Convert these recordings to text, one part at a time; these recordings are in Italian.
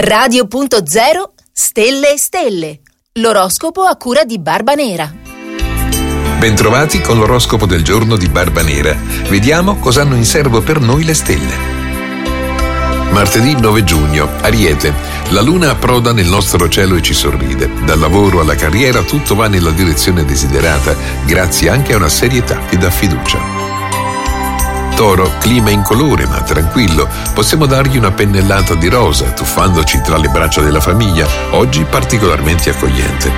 Radio.0 Stelle e Stelle. L'oroscopo a cura di Barba Nera. Bentrovati con l'oroscopo del giorno di Barba Nera. Vediamo cosa hanno in serbo per noi le stelle. Martedì 9 giugno, Ariete. La luna approda nel nostro cielo e ci sorride. Dal lavoro alla carriera tutto va nella direzione desiderata, grazie anche a una serietà che dà fiducia. Toro, clima incolore ma tranquillo, possiamo dargli una pennellata di rosa, tuffandoci tra le braccia della famiglia, oggi particolarmente accogliente.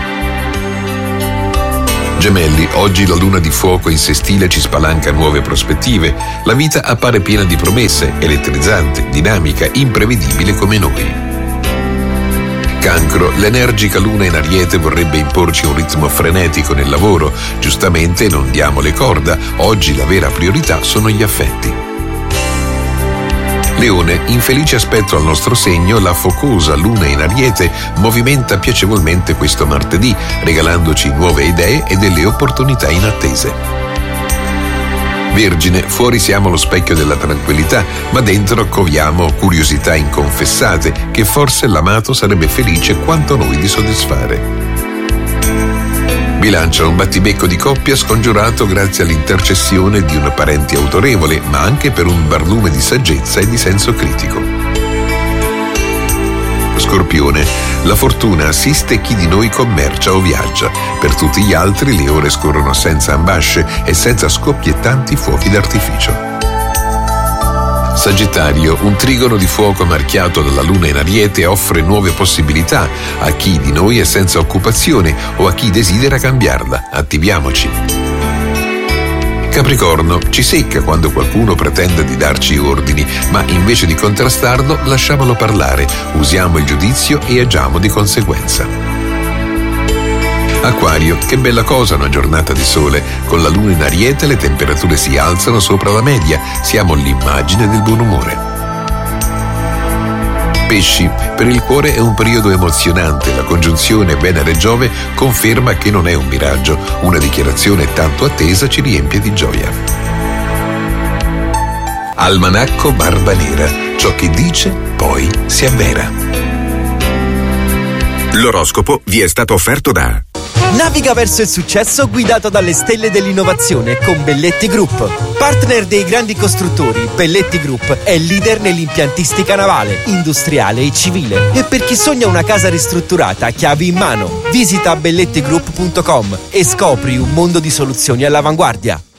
Gemelli, oggi la luna di fuoco in sestile ci spalanca nuove prospettive, la vita appare piena di promesse, elettrizzante, dinamica, imprevedibile come noi. Cancro, l'energica luna in Ariete vorrebbe imporci un ritmo frenetico nel lavoro, giustamente non diamole corda, oggi la vera priorità sono gli affetti. Leone, in felice aspetto al nostro segno, la focosa luna in Ariete movimenta piacevolmente questo martedì, regalandoci nuove idee e delle opportunità inattese. Vergine, fuori siamo lo specchio della tranquillità, ma dentro coviamo curiosità inconfessate che forse l'amato sarebbe felice quanto noi di soddisfare. Bilancia, un battibecco di coppia scongiurato grazie all'intercessione di un parente autorevole, ma anche per un barlume di saggezza e di senso critico. Scorpione, la fortuna assiste chi di noi commercia o viaggia. Per tutti gli altri le ore scorrono senza ambasce e senza scoppiettanti fuochi d'artificio. Sagittario, un trigono di fuoco marchiato dalla luna in Ariete offre nuove possibilità a chi di noi è senza occupazione o a chi desidera cambiarla. Attiviamoci. Capricorno, ci secca quando qualcuno pretende di darci ordini, ma invece di contrastarlo lasciamolo parlare, usiamo il giudizio e agiamo di conseguenza. Acquario, che bella cosa una giornata di sole, con la luna in Ariete le temperature si alzano sopra la media, siamo l'immagine del buon umore. Pesci, per il cuore è un periodo emozionante, la congiunzione Venere-Giove conferma che non è un miraggio, una dichiarazione tanto attesa ci riempie di gioia. Almanacco Barba Nera, ciò che dice poi si avvera. L'oroscopo vi è stato offerto da Naviga verso il successo guidato dalle stelle dell'innovazione con Belletti Group. Partner dei grandi costruttori, Belletti Group è leader nell'impiantistica navale, industriale e civile. E per chi sogna una casa ristrutturata, chiavi in mano. Visita bellettigroup.com e scopri un mondo di soluzioni all'avanguardia.